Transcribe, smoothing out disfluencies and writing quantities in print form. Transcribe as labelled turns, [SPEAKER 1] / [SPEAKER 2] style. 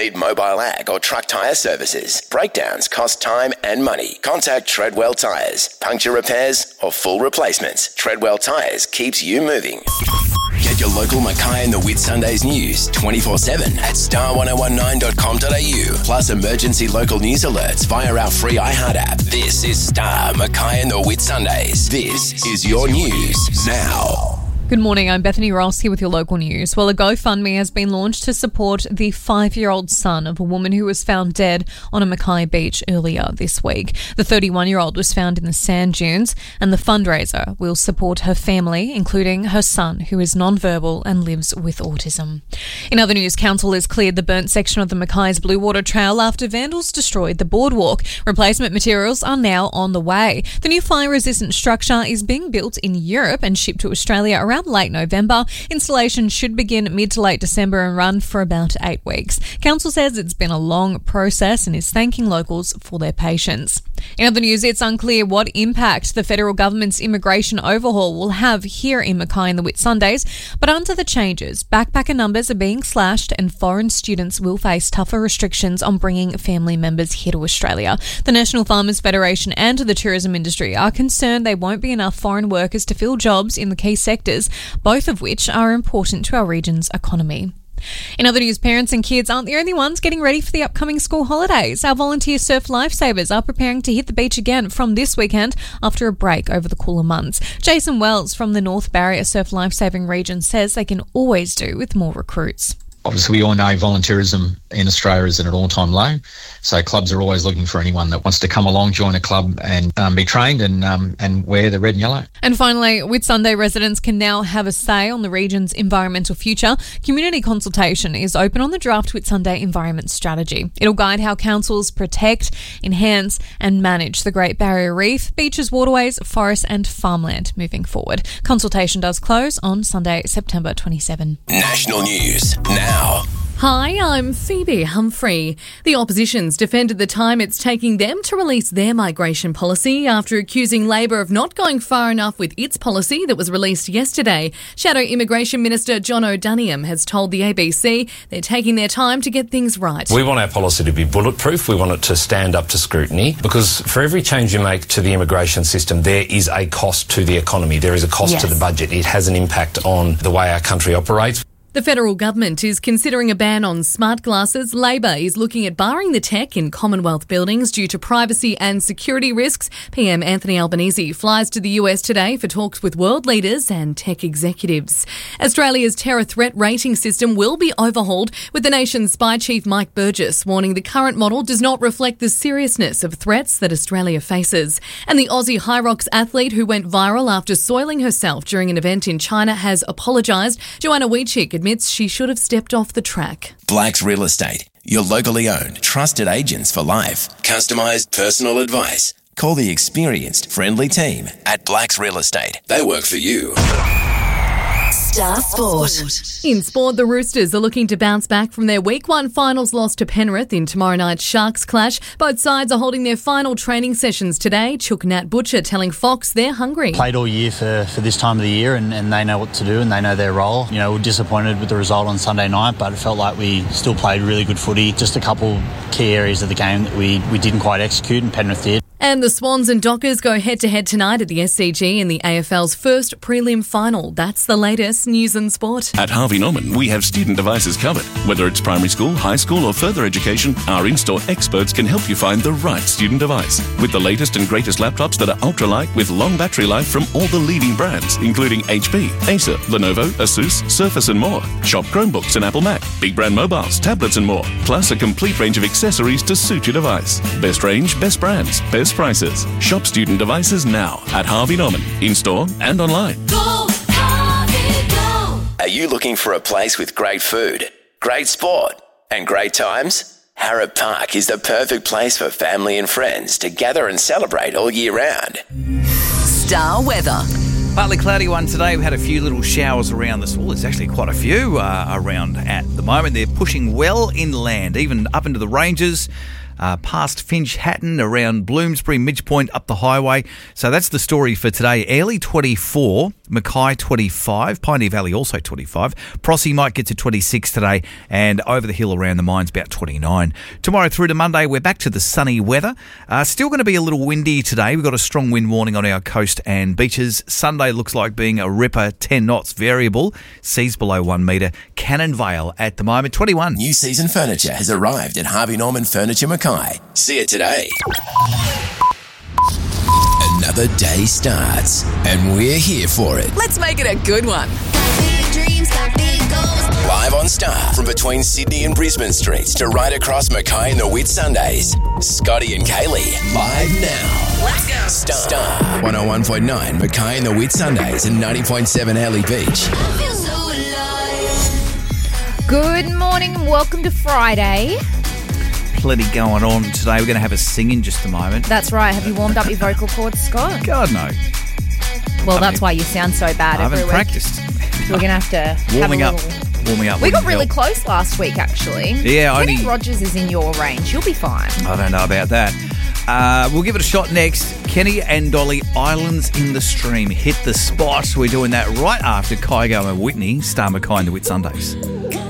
[SPEAKER 1] Need mobile ag or truck tyre services? Breakdowns cost time and money. Contact Treadwell Tyres. Puncture repairs or full replacements. Treadwell Tyres keeps you moving. Get your local Mackay and the Whitsundays news 24/7 at star1019.com.au. Plus emergency local news alerts via our free iHeart app. This is Star Mackay and the Whitsundays. This is your news now.
[SPEAKER 2] Good morning, I'm Bethany Ross here with your local news. Well, a GoFundMe has been launched to support the 5-year-old son of a woman who was found dead on a Mackay beach earlier this week. The 31-year-old was found in the sand dunes, and the fundraiser will support her family, including her son, who is non-verbal and lives with autism. In other news, council has cleared the burnt section of the Mackay's Blue Water Trail after vandals destroyed the boardwalk. Replacement materials are now on the way. The new fire-resistant structure is being built in Europe and shipped to Australia around late November. Installation should begin mid to late December and run for about 8 weeks. Council says it's been a long process and is thanking locals for their patience. In other news, it's unclear what impact the federal government's immigration overhaul will have here in Mackay and the Whitsundays, but under the changes, backpacker numbers are being slashed and foreign students will face tougher restrictions on bringing family members here to Australia. The National Farmers Federation and the tourism industry are concerned there won't be enough foreign workers to fill jobs in the key sectors, both of which are important to our region's economy. In other news, parents and kids aren't the only ones getting ready for the upcoming school holidays. Our volunteer surf lifesavers are preparing to hit the beach again from this weekend after a break over the cooler months. Jason Wells from the North Barrier Surf Lifesaving region says they can always do with more recruits.
[SPEAKER 3] Obviously, we all know volunteerism in Australia is at an all-time low, so clubs are always looking for anyone that wants to come along, join a club and be trained and wear the red and yellow.
[SPEAKER 2] And finally, Whitsunday residents can now have a say on the region's environmental future. Community consultation is open on the draft Whitsunday Environment Strategy. It'll guide how councils protect, enhance and manage the Great Barrier Reef, beaches, waterways, forests and farmland moving forward. Consultation does close on Sunday, September 27.
[SPEAKER 1] National news now.
[SPEAKER 4] Hi, I'm Phoebe Humphrey. The opposition's defended the time it's taking them to release their migration policy after accusing Labor of not going far enough with its policy that was released yesterday. Shadow Immigration Minister John O'Daniam has told the ABC they're taking their time to get things right.
[SPEAKER 5] We want our policy to be bulletproof. We want it to stand up to scrutiny because for every change you make to the immigration system, there is a cost to the economy. There is a cost to the budget. It has an impact on the way our country operates.
[SPEAKER 4] The federal government is considering a ban on smart glasses. Labor is looking at barring the tech in Commonwealth buildings due to privacy and security risks. PM Anthony Albanese flies to the US today for talks with world leaders and tech executives. Australia's terror threat rating system will be overhauled, with the nation's spy chief Mike Burgess warning the current model does not reflect the seriousness of threats that Australia faces. And the Aussie High Rocks athlete who went viral after soiling herself during an event in China has apologised. Joanna Wiedczyk admits she should have stepped off the track.
[SPEAKER 1] Blacks Real Estate, your locally owned, trusted agents for life. Customised personal advice. Call the experienced, friendly team at Blacks Real Estate. They work for you.
[SPEAKER 6] Star Sport.
[SPEAKER 4] In sport, the Roosters are looking to bounce back from their Week 1 finals loss to Penrith in tomorrow night's Sharks clash. Both sides are holding their final training sessions today. Chook Nat Butcher telling Fox they're hungry.
[SPEAKER 7] Played all year for this time of the year and they know what to do and they know their role. You know, we're disappointed with the result on Sunday night, but it felt like we still played really good footy. Just a couple key areas of the game that we didn't quite execute and Penrith did.
[SPEAKER 4] And the Swans and Dockers go head-to-head tonight at the SCG in the AFL's first prelim final. That's the latest news and sport.
[SPEAKER 8] At Harvey Norman, we have student devices covered. Whether it's primary school, high school or further education, our in-store experts can help you find the right student device. With the latest and greatest laptops that are ultralight with long battery life from all the leading brands, including HP, Acer, Lenovo, Asus, Surface and more. Shop Chromebooks and Apple Mac, big brand mobiles, tablets and more. Plus a complete range of accessories to suit your device. Best range, best brands, best prices. Shop student devices now at Harvey Norman, in-store and online.
[SPEAKER 6] Go, Harvey, go.
[SPEAKER 1] Are you looking for a place with great food, great sport and great times? Harrop Park is the perfect place for family and friends to gather and celebrate all year round.
[SPEAKER 6] Star weather.
[SPEAKER 9] Partly cloudy one today. We've had a few little showers around this. Well, there's actually quite a few around at the moment. They're pushing well inland, even up into the ranges. past Finch Hatton, around Bloomsbury, Midgepoint, up the highway. So that's the story for today. Airlie 24, Mackay 25, Pioneer Valley also 25. Prossie might get to 26 today, and over the hill around the mines about 29. Tomorrow through to Monday, we're back to the sunny weather. Still going to be a little windy today. We've got a strong wind warning on our coast and beaches. Sunday looks like being a ripper, 10 knots, variable, seas below 1 metre. Cannon Vale at the moment, 21.
[SPEAKER 1] New season furniture has arrived at Harvey Norman Furniture Mackay. See it today. Another day starts, and we're here for it.
[SPEAKER 6] Let's make it a good one.
[SPEAKER 1] Live on Star from between Sydney and Brisbane Streets to right across Mackay and the Whitsundays. Scotty and Kaylee, live now.
[SPEAKER 6] Let's go.
[SPEAKER 1] Star 101.9 Mackay and the Whitsundays and 90.7 Airlie Beach.
[SPEAKER 10] Good morning and welcome to Friday.
[SPEAKER 9] Plenty going on today. We're going to have a sing in just a moment.
[SPEAKER 10] That's right. Have you warmed up your vocal cords, Scott?
[SPEAKER 9] God, no.
[SPEAKER 10] Well, that's why you sound so bad
[SPEAKER 9] I
[SPEAKER 10] every
[SPEAKER 9] haven't
[SPEAKER 10] week.
[SPEAKER 9] practiced.
[SPEAKER 10] We're going to have to
[SPEAKER 9] Warming
[SPEAKER 10] have
[SPEAKER 9] up. Warming up.
[SPEAKER 10] We got
[SPEAKER 9] wouldn't
[SPEAKER 10] really
[SPEAKER 9] help.
[SPEAKER 10] close last week, actually.
[SPEAKER 9] Yeah,
[SPEAKER 10] Kenny
[SPEAKER 9] only...
[SPEAKER 10] Rogers is in your range. You'll be fine.
[SPEAKER 9] I don't know about that. We'll give it a shot next. Kenny and Dolly, Islands in the Stream. Hit the spot. We're doing that right after Kygo and Whitney, Star Mackay and the Whitsundays.